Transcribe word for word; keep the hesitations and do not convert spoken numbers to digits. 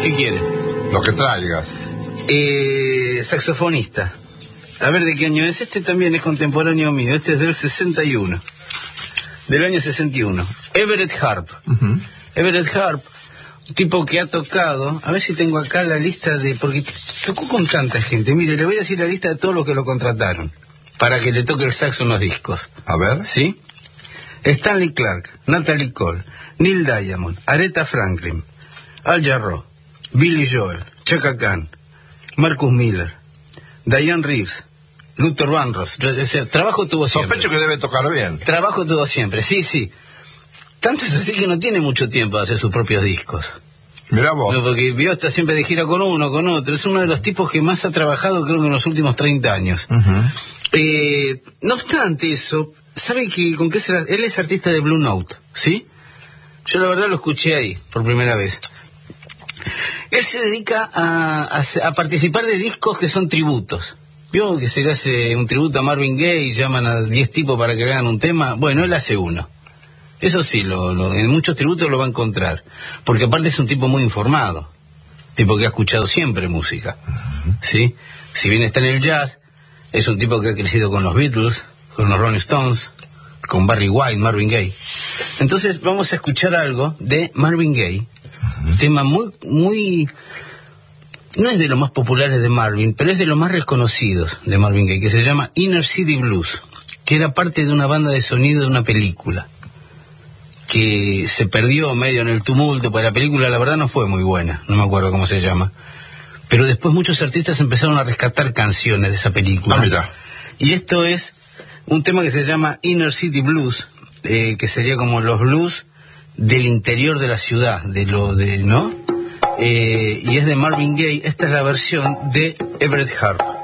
¿Qué quiere? Lo que traigas. Eh, saxofonista. A ver de qué año es. Este también es contemporáneo mío. Este es del sesenta y uno. Del año sesenta y uno. Everett Harp. Uh-huh. Everett Harp, un tipo que ha tocado, a ver si tengo acá la lista de, porque tocó con tanta gente. Mire, le voy a decir la lista de todos los que lo contrataron para que le toque el saxo en los discos. A ver. ¿Sí? Stanley Clarke, Natalie Cole, Neil Diamond, Aretha Franklin, Al Jarreau, Billy Joel, Chaka Khan, Marcus Miller, Diane Reeves, Luther Vandross. O sea, trabajo tuvo siempre. Sospecho que debe tocar bien. Trabajo tuvo siempre, sí, sí. Tanto es así que no tiene mucho tiempo de hacer sus propios discos. Mirá vos. No, porque vio está siempre de gira con uno, con otro. Es uno de los tipos que más ha trabajado, creo que en los últimos treinta años. Uh-huh. Eh, no obstante eso, ¿sabe que con qué será? Él es artista de Blue Note, ¿sí? Yo la verdad lo escuché ahí, por primera vez. Él se dedica a, a, a participar de discos que son tributos. ¿Vio que se le hace un tributo a Marvin Gaye y llaman a diez tipos para que le hagan un tema? Bueno, él hace uno. Eso sí, lo, lo, en muchos tributos lo va a encontrar. Porque aparte es un tipo muy informado. Tipo que ha escuchado siempre música. ¿Sí? Si bien está en el jazz, es un tipo que ha crecido con los Beatles, con los Rolling Stones, con Barry White, Marvin Gaye. Entonces vamos a escuchar algo de Marvin Gaye. Un tema muy, muy... No es de los más populares de Marvin, pero es de los más reconocidos de Marvin Gaye, que se llama Inner City Blues, que era parte de una banda de sonido de una película, que se perdió medio en el tumulto, porque la película la verdad no fue muy buena, no me acuerdo cómo se llama, pero después muchos artistas empezaron a rescatar canciones de esa película. Ah, mira. Y esto es un tema que se llama Inner City Blues, eh, que sería como los blues del interior de la ciudad, de lo de, ¿no? Eh, y es de Marvin Gaye. Esta es la versión de Everett Harp.